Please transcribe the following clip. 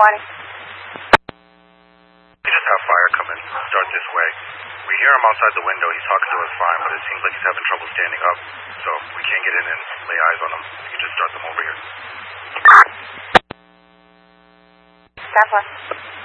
We just have fire coming. Start this way. We hear him outside the window. He's talking to us fine, but it seems like he's having trouble standing up. So we can't get in and lay eyes on him. You can just start them over here. Stop one.